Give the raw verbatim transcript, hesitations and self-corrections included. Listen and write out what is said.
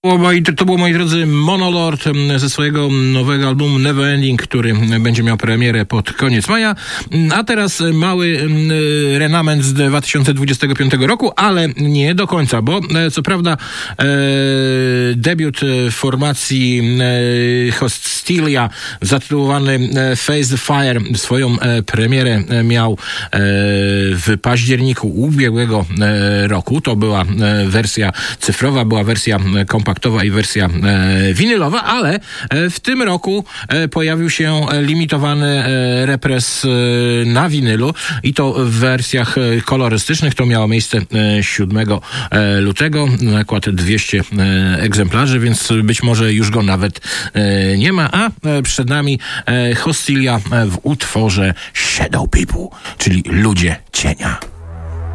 To było, moi drodzy, Monolord ze swojego nowego albumu Neverending, który będzie miał premierę pod koniec maja. A teraz mały renament z dwa tysiące dwudziestego piątego roku, ale nie do końca, bo co prawda e, debiut formacji e, Hostilia zatytułowany Face the Fire swoją e, premierę miał e, w październiku ubiegłego e, roku. To była e, wersja cyfrowa, była wersja kompaktowa i wersja e, winylowa, ale e, w tym roku e, pojawił się limitowany e, repres e, na winylu i to w wersjach e, kolorystycznych. To miało miejsce e, siódmego lutego. Nakład dwieście e, egzemplarzy, więc być może już go nawet e, nie ma, a e, przed nami e, Hostilia w utworze Shadow People, czyli Ludzie Cienia.